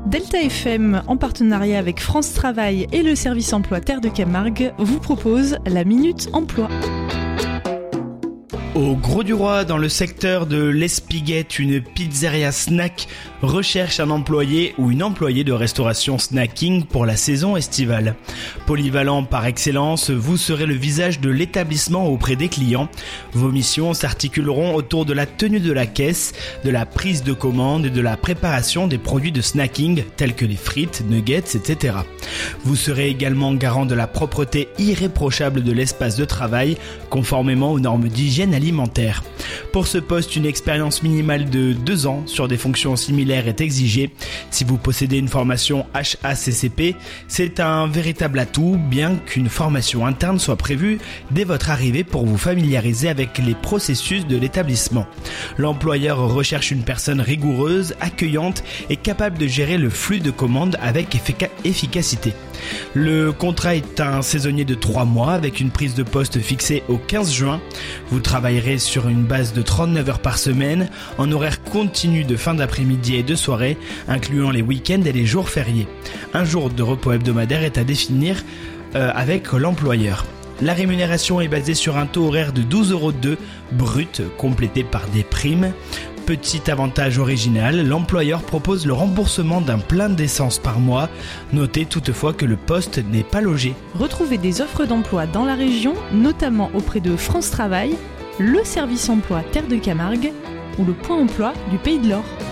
Delta FM, en partenariat avec France Travail et le service emploi Terre de Camargue, vous propose la Minute Emploi. Au Grau-du-Roi, dans le secteur de l'Espiguette, une pizzeria snack recherche un employé ou une employée de restauration snacking pour la saison estivale. Polyvalent par excellence, vous serez le visage de l'établissement auprès des clients. Vos missions s'articuleront autour de la tenue de la caisse, de la prise de commande et de la préparation des produits de snacking tels que les frites, nuggets, etc. Vous serez également garant de la propreté irréprochable de l'espace de travail, conformément aux normes d'hygiène alimentaire. Pour ce poste, une expérience minimale de 2 ans sur des fonctions similaires est exigée. Si vous possédez une formation HACCP, c'est un véritable atout, bien qu'une formation interne soit prévue dès votre arrivée pour vous familiariser avec les processus de l'établissement. L'employeur recherche une personne rigoureuse, accueillante et capable de gérer le flux de commandes avec efficacité. Le contrat est un saisonnier de 3 mois avec une prise de poste fixée au 15 juin. Vous travaillerez sur une base de 39 heures par semaine, en horaire continu de fin d'après-midi et de soirée, incluant les week-ends et les jours fériés. Un jour de repos hebdomadaire est à définir avec l'employeur. La rémunération est basée sur un taux horaire de 12,02 € brut, complété par des primes. Petit avantage original, l'employeur propose le remboursement d'un plein d'essence par mois. Notez toutefois que le poste n'est pas logé. Retrouvez des offres d'emploi dans la région, notamment auprès de France Travail, le service emploi Terre de Camargue ou le point emploi du Pays de l'Or.